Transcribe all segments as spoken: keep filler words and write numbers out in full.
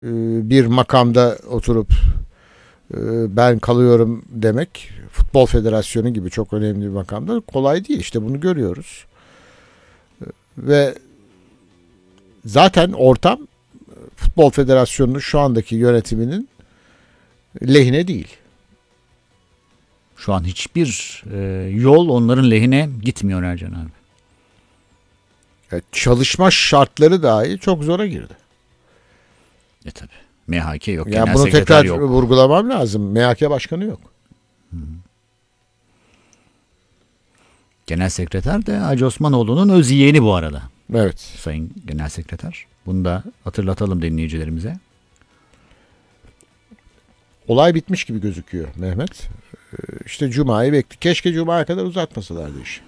e, bir makamda oturup e, ben kalıyorum demek, Futbol Federasyonu gibi çok önemli bir makamda kolay değil. İşte bunu görüyoruz. Ve zaten ortam Futbol Federasyonu'nun şu andaki yönetiminin lehine değil. Şu an hiçbir e, yol onların lehine gitmiyor Ercan abi. Yani çalışma şartları dahi çok zora girdi. E tabi. M H K yok. Yani Genel bunu sekreter tekrar yok. vurgulamam lazım. M H K başkanı yok. Hı hı. Genel sekreter de Hacı Osmanoğlu'nun öz yeğeni bu arada. Evet. Sayın Genel Sekreter. Bunu da hatırlatalım dinleyicilerimize. Olay bitmiş gibi gözüküyor Mehmet. İşte Cuma'yı bekliyor. Keşke Cuma'ya kadar uzatmasalardı işi.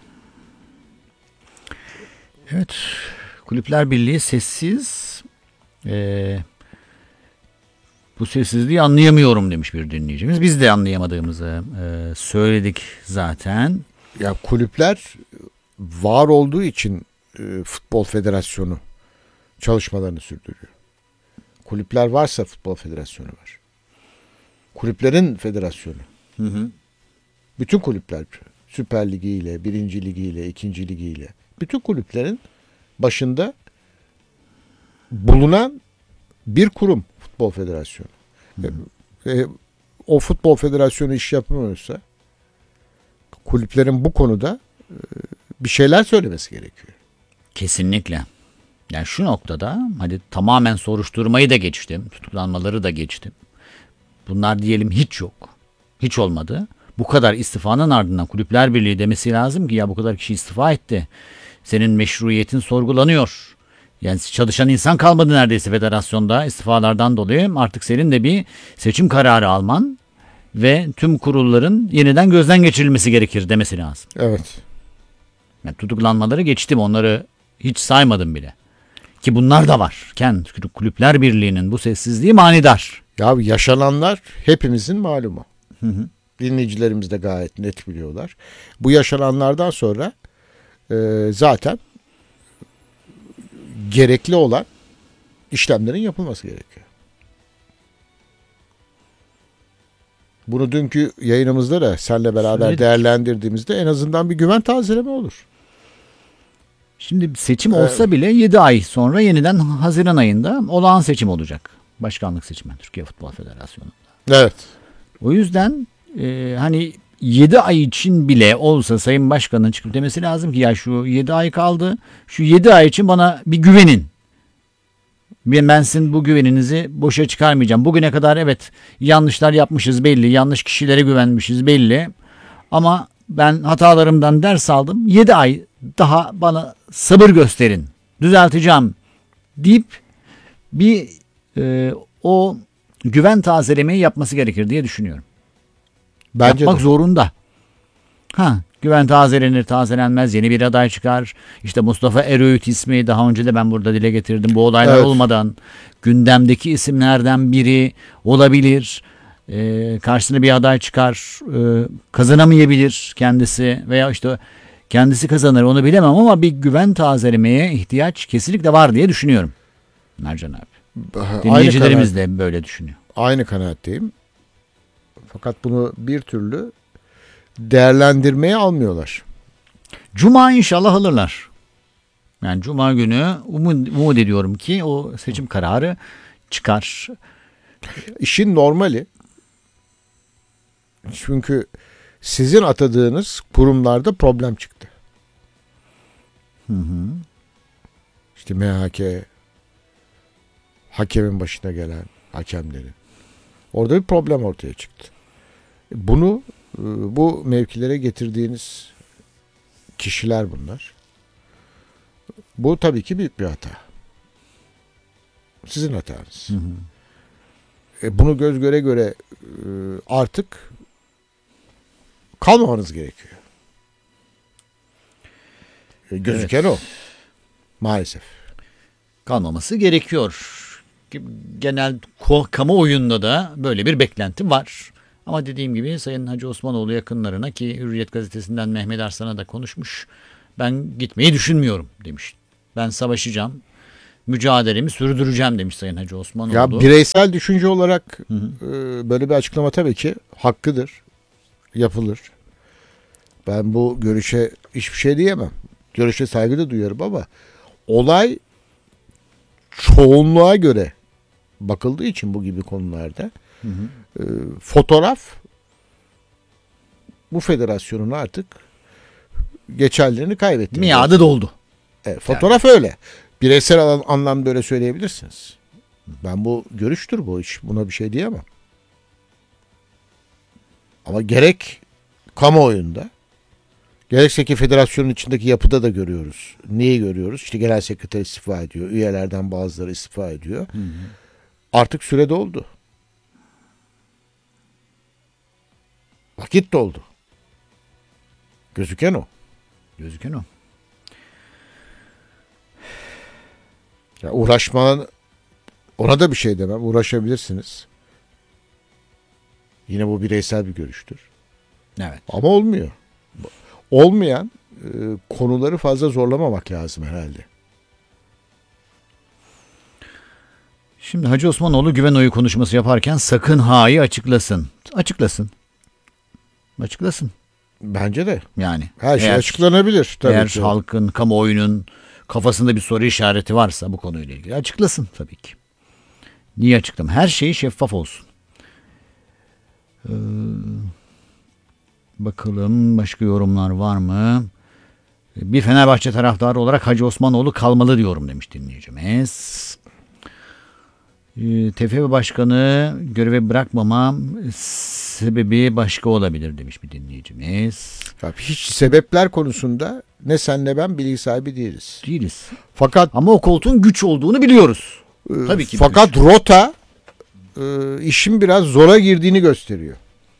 Evet. Kulüpler Birliği sessiz. Ee, bu sessizliği anlayamıyorum demiş bir dinleyicimiz. Biz de anlayamadığımızı e, söyledik zaten. Ya kulüpler var olduğu için e, Futbol Federasyonu çalışmalarını sürdürüyor. Kulüpler varsa Futbol Federasyonu var. Kulüplerin federasyonu. Hı hı. Bütün kulüpler, Süper Ligi ile, Birinci Ligi ile, İkinci Ligi ile, bütün kulüplerin başında bulunan bir kurum Futbol Federasyonu. Hı hı. E, o Futbol Federasyonu iş yapmıyorsa kulüplerin bu konuda e, bir şeyler söylemesi gerekiyor. Kesinlikle. Yani şu noktada hadi tamamen soruşturmayı da geçtim, tutuklanmaları da geçtim. Bunlar diyelim hiç yok. Hiç olmadı. Bu kadar istifanın ardından Kulüpler Birliği demesi lazım ki ya bu kadar kişi istifa etti. Senin meşruiyetin sorgulanıyor. Yani çalışan insan kalmadı neredeyse federasyonda istifalardan dolayı. Artık senin de bir seçim kararı alman ve tüm kurulların yeniden gözden geçirilmesi gerekir demesi lazım. Evet. Yani tutuklanmaları geçtim, onları hiç saymadım bile. Ki bunlar da var. Kendi Kulüpler Birliği'nin bu sessizliği manidar. Ya yaşananlar hepimizin malumu. Hı hı. Dinleyicilerimiz de gayet net biliyorlar. Bu yaşananlardan sonra e, zaten gerekli olan işlemlerin yapılması gerekiyor. Bunu dünkü yayınımızda da seninle beraber Söyledik. değerlendirdiğimizde en azından bir güven tazeleme olur. Şimdi seçim olsa bile yedi ay sonra yeniden Haziran ayında olağan seçim olacak. Başkanlık seçimi Türkiye Futbol Federasyonu'nda. Evet. O yüzden e, hani yedi ay için bile olsa Sayın Başkan'ın çıkıp demesi lazım ki ya şu yedi ay kaldı. Şu yedi ay için bana bir güvenin. Ben sizin bu güveninizi boşa çıkarmayacağım. Bugüne kadar evet yanlışlar yapmışız belli. Yanlış kişilere güvenmişiz belli. Ama ben hatalarımdan ders aldım. yedi ay daha bana sabır gösterin. Düzelteceğim deyip bir e, o güven tazelemeyi yapması gerekir diye düşünüyorum. Bence Yapmak de. zorunda. Ha, güven tazelenir, tazelenmez, yeni bir aday çıkar. İşte Mustafa Eröğüt ismi daha önce de ben burada dile getirdim. Bu olaylar Evet. olmadan gündemdeki isimlerden biri olabilir. Ee, karşısına bir aday çıkar, ee, kazanamayabilir kendisi veya işte kendisi kazanır onu bilemem ama bir güven tazelemeye ihtiyaç kesinlikle var diye düşünüyorum. Ercan abi. Dinleyicilerimiz de böyle düşünüyor. Aynı kanaatteyim. Fakat bunu bir türlü değerlendirmeye almıyorlar. Cuma inşallah alırlar. Yani Cuma günü umut, umut ediyorum ki o seçim kararı çıkar. İşin normali, çünkü sizin atadığınız kurumlarda problem çıktı. Hı hı. İşte M H K, hakemin başına gelen hakemlerin. Orada bir problem ortaya çıktı. Bunu bu mevkilere getirdiğiniz kişiler bunlar. Bu tabii ki büyük bir hata. Sizin hatanız. Hı hı. E bunu göz göre göre e, artık kalmamanız gerekiyor. E, gözüken Evet. o. Maalesef. Kalmaması gerekiyor. Genel kamuoyunda da böyle bir beklenti var. Ama dediğim gibi Sayın Hacı Osmanoğlu yakınlarına ki Hürriyet Gazetesi'nden Mehmet Arslan'a da konuşmuş. Ben gitmeyi düşünmüyorum demiş. Ben savaşacağım. mücadelemi sürdüreceğim demiş Sayın Hacı Osmanoğlu. Ya bireysel düşünce olarak Hı hı. e, böyle bir açıklama tabii ki hakkıdır. Yapılır. Ben bu görüşe hiçbir şey diyemem. Görüşe saygı da duyarım ama olay çoğunluğa göre bakıldığı için bu gibi konularda Hı hı. e, fotoğraf bu federasyonun artık geçerlerini kaybetti. Miadı doldu. E, fotoğraf öyle. Bireysel alan, anlamda öyle söyleyebilirsiniz. Ben bu görüştür bu iş. Buna bir şey diyemem. Ama gerek kamuoyunda gerekse ki federasyonun içindeki yapıda da görüyoruz. Neyi görüyoruz? İşte genel sekreter istifa ediyor. Üyelerden bazıları istifa ediyor. Hı hı. Artık süre doldu. Vakit doldu. Gözüken o. Gözüken o. Ya uğraşmanın ona da bir şey demem. Uğraşabilirsiniz. Yine bu bireysel bir görüştür. Evet. Ama olmuyor. Olmayan e, konuları fazla zorlamamak lazım herhalde. Şimdi Hacı Osmanoğlu güven oyu konuşması yaparken sakın ha'yı açıklasın. Açıklasın. Açıklasın. Bence de. Yani. Her şey eğer, açıklanabilir tabii Eğer ki. halkın, kamuoyunun kafasında bir soru işareti varsa bu konuyla ilgili açıklasın tabii ki. Niye açıklam? Her şey şeffaf olsun. Ee, bakalım başka yorumlar var mı? Bir Fenerbahçe taraftarı olarak Hacı Osmanoğlu kalmalı diyorum demiş dinleyicimiz. Ee, T F F Başkanı göreve bırakmamam sebebi başka olabilir demiş bir dinleyicimiz. Tabii hiç sebepler konusunda ne sen ne ben bilgi sahibi değiliz. Değiliz. Fakat Ama o koltuğun güç olduğunu biliyoruz. Tabii ki. fakat güç. rota e, işin biraz zora girdiğini gösteriyor.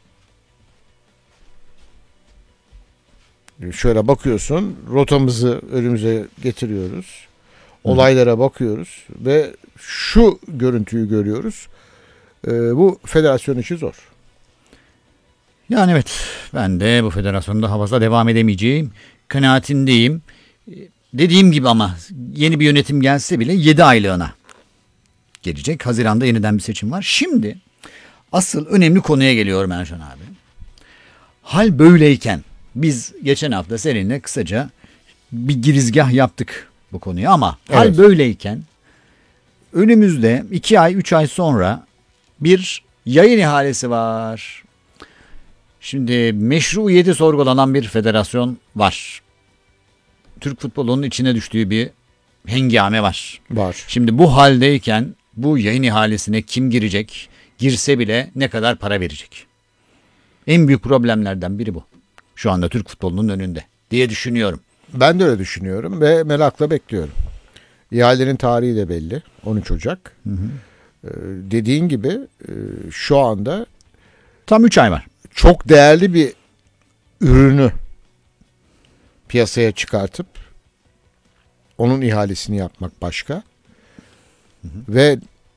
Şöyle bakıyorsun, rotamızı önümüze getiriyoruz. Olaylara bakıyoruz ve şu görüntüyü görüyoruz. E, bu federasyon işi zor. Yani evet, ben de bu federasyonda daha fazla devam edemeyeceğim kanaatindeyim. Dediğim gibi ama yeni bir yönetim gelse bile yedi aylığına gelecek. Haziran'da yeniden bir seçim var. Şimdi asıl önemli konuya geliyorum Ercan abi. Hal böyleyken biz geçen hafta seninle kısaca bir girizgah yaptık bu konuya ama Evet. hal böyleyken önümüzde iki ay üç ay sonra bir yayın ihalesi var. Şimdi meşruiyeti sorgulanan bir federasyon var. Türk futbolunun içine düştüğü bir hengame var. Var. Şimdi bu haldeyken bu yayın ihalesine kim girecek? Girse bile ne kadar para verecek? En büyük problemlerden biri bu. Şu anda Türk futbolunun önünde diye düşünüyorum. Ben de öyle düşünüyorum ve merakla bekliyorum. İhalenin tarihi de belli. on üç Ocak. Hı hı. Ee, dediğin gibi e, şu anda Tam üç ay var. çok değerli bir ürünü piyasaya çıkartıp onun ihalesini yapmak başka. Hı hı. Ve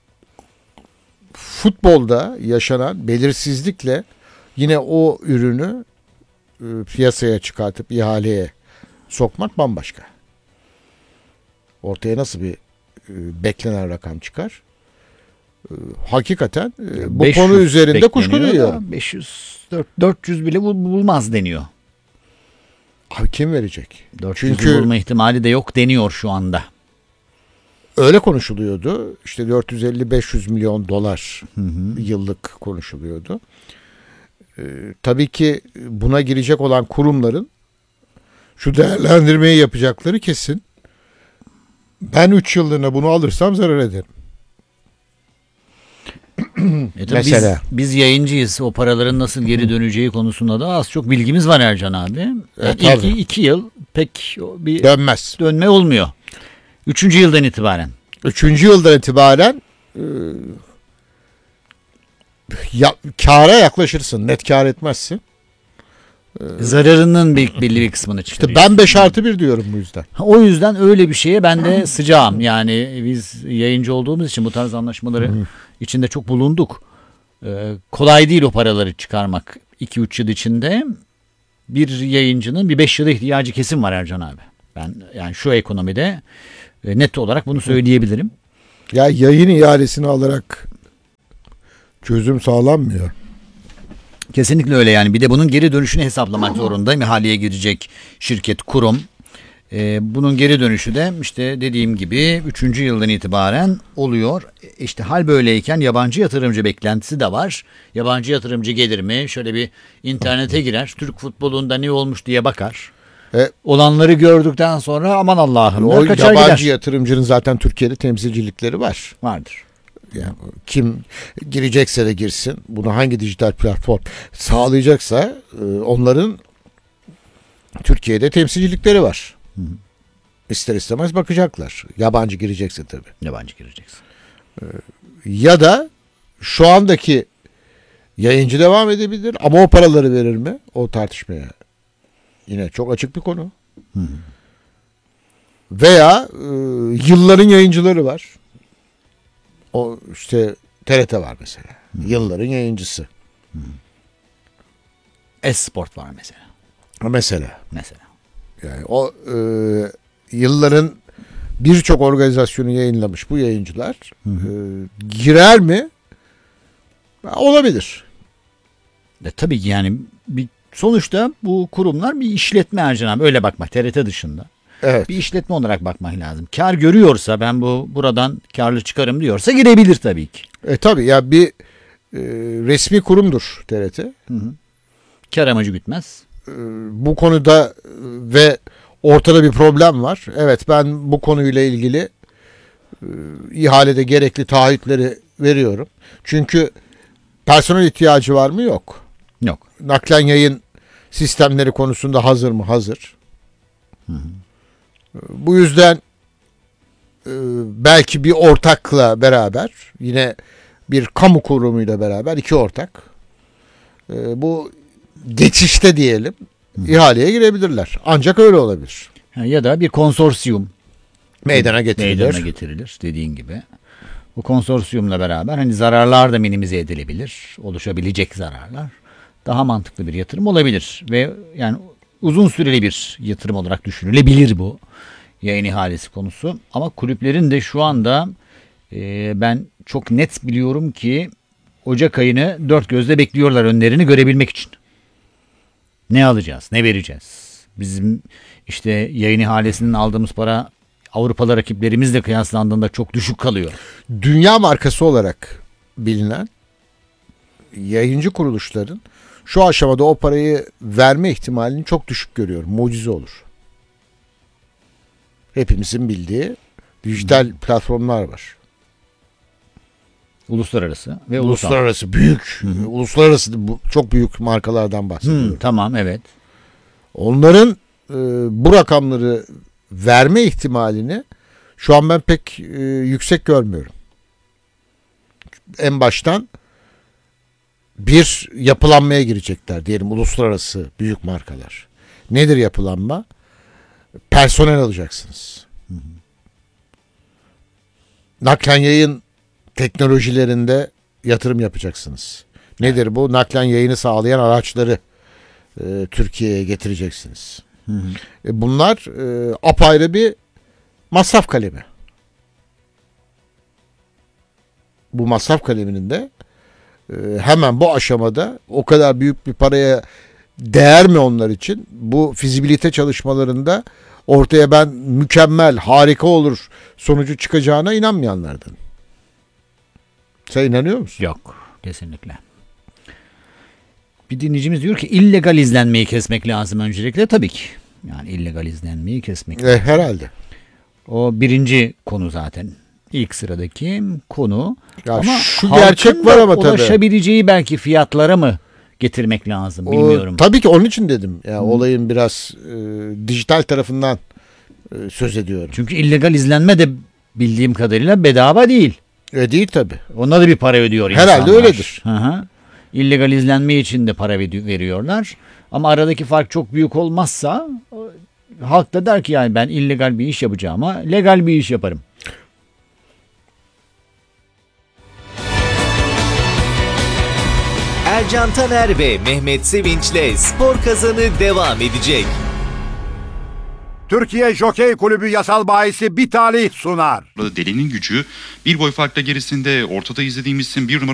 futbolda yaşanan belirsizlikle yine o ürünü e, piyasaya çıkartıp ihaleye sokmak bambaşka. Ortaya nasıl bir e, beklenen rakam çıkar? E, hakikaten e, bu konu üzerinde kuşku duyuyorum. beş yüz dört yüz bile bul- bulmaz deniyor. Abi kim verecek? dört yüz Çünkü bulma ihtimali de yok deniyor şu anda. öyle konuşuluyordu. İşte dört yüz elli beş yüz milyon dolar Hı hı. yıllık konuşuluyordu. Ee, tabii ki buna girecek olan kurumların şu değerlendirmeyi yapacakları kesin. Ben üç yıllığına bunu alırsam zarar ederim. E tabii Mesela. Biz, biz yayıncıyız. O paraların nasıl geri döneceği konusunda da az çok bilgimiz var Ercan abi. E, İlk tabii. iki yıl pek bir Dönmez. dönme olmuyor. Üçüncü yıldan itibaren. Üçüncü yıldan itibaren e, ya, kâra yaklaşırsın. Net kâr etmezsin. Zararının bir, belli bir kısmını İşte çıkarıyor. ben beş artı bir diyorum bu yüzden. O yüzden öyle bir şeye ben de sıcağım. Yani biz yayıncı olduğumuz için bu tarz anlaşmaları içinde çok bulunduk. Ee, kolay değil o paraları çıkarmak. iki üç yıl içinde bir yayıncının bir beş yıla ihtiyacı kesin var Ercan abi. Ben yani şu ekonomide E, net olarak bunu söyleyebilirim. Ya yayın ihalesini alarak çözüm sağlanmıyor. Kesinlikle öyle yani. Bir de bunun geri dönüşünü hesaplamak zorundayım. İhaleye girecek şirket, kurum. Ee, bunun geri dönüşü de işte dediğim gibi üçüncü yıldan itibaren oluyor. E, İşte hal böyleyken yabancı yatırımcı beklentisi de var. Yabancı yatırımcı gelir mi? Şöyle bir internete girer. Türk futbolunda ne olmuş diye bakar. E, Olanları gördükten sonra aman Allah'ım o der, kaçar yabancı gider. yatırımcının zaten Türkiye'de temsilcilikleri var. Vardır. Yani kim girecekse de girsin. Bunu hangi dijital platform sağlayacaksa e, onların Türkiye'de temsilcilikleri var. Hı hı. İster istemez bakacaklar. Yabancı girecekse tabii. Yabancı gireceksin. Ya da şu andaki yayıncı devam edebilir ama o paraları verir mi? O tartışmaya. Yine çok açık bir konu. Hı hı. Veya e, yılların yayıncıları var. O işte T R T var mesela. Hı. Yılların yayıncısı. Esport var mesela. Mesela. Mesela. Yani o e, yılların birçok organizasyonu yayınlamış bu yayıncılar Hı hı. e, girer mi? Olabilir. E, tabii ki yani bir, sonuçta bu kurumlar bir işletme Ercan abi. Öyle bakmak T R T dışında. Evet. Bir işletme olarak bakmak lazım. Kar görüyorsa ben bu buradan karlı çıkarım diyorsa girebilir tabii ki. E tabii ya bir e, resmi kurumdur T R T. Hı hı. Kar amacı gütmez. E, bu konuda e, ve ortada bir problem var. Evet ben bu konuyla ilgili e, ihalede gerekli taahhütleri veriyorum. Çünkü personel ihtiyacı var mı? Yok. Yok. Naklen yayın sistemleri konusunda hazır mı? Hazır. Hı hı. Bu yüzden e, belki bir ortakla beraber yine bir kamu kurumuyla beraber iki ortak e, bu geçişte diyelim Hı. ihaleye girebilirler. Ancak öyle olabilir. Ya da bir konsorsiyum Meydana getirilir. Meydana getirilir dediğin gibi. Bu konsorsiyumla beraber hani zararlar da minimize edilebilir. Oluşabilecek zararlar. Daha mantıklı bir yatırım olabilir. Ve yani uzun süreli bir yatırım olarak düşünülebilir bu yayın ihalesi konusu. Ama kulüplerin de şu anda e, ben çok net biliyorum ki Ocak ayını dört gözle bekliyorlar önlerini görebilmek için. Ne alacağız? Ne vereceğiz? Bizim işte yayın ihalesinin aldığımız para Avrupalı rakiplerimizle kıyaslandığında çok düşük kalıyor. Dünya markası olarak bilinen yayıncı kuruluşların şu aşamada o parayı verme ihtimalini çok düşük görüyorum. Mucize olur. Hepimizin bildiği dijital hmm. platformlar var. Uluslararası ve ulusal. Uluslararası büyük, hmm. uluslararası bu, çok büyük markalardan bahsediyorum. Hmm, tamam, evet. Onların e, bu rakamları verme ihtimalini şu an ben pek e, yüksek görmüyorum. En baştan bir yapılanmaya girecekler diyelim uluslararası büyük markalar. Nedir yapılanma? Personel alacaksınız. Hı hı. Naklen yayın teknolojilerinde yatırım yapacaksınız. Nedir bu? Naklen yayını sağlayan araçları e, Türkiye'ye getireceksiniz. Hı hı. E, bunlar e, apayrı bir masraf kalemi. Bu masraf kaleminin de e, hemen bu aşamada o kadar büyük bir paraya değer mi onlar için? Bu fizibilite çalışmalarında ortaya ben mükemmel, harika olur sonucu çıkacağına inanmayanlardan. Sen inanıyor musun? Yok, kesinlikle. Bir dinleyicimiz diyor ki illegal izlenmeyi kesmek lazım öncelikle. Tabii ki. Yani illegal izlenmeyi kesmek lazım. E, herhalde. O birinci konu zaten. İlk sıradaki konu. Ya ama şu gerçek var ama tabii. Ulaşabileceği belki fiyatlara mı getirmek lazım bilmiyorum. O, tabii ki onun için dedim. Ya hmm. olayın biraz e, dijital tarafından e, söz ediyorum. Çünkü illegal izlenme de bildiğim kadarıyla bedava değil. E değil tabii. Ona da bir para ödüyor insanlar. Herhalde öyledir. Hı hı. İllegal izlenme için de para veriyorlar. Ama aradaki fark çok büyük olmazsa halk da der ki yani ben illegal bir iş yapacağım ama legal bir iş yaparım. Ercan Taner ve Mehmet Sevinç'le Spor Kazanı devam edecek. Türkiye Jokey Kulübü yasal bahisi bir talih sunar. Delinin gücü bir boy farkla gerisinde ortada izlediğimiz isim bir numara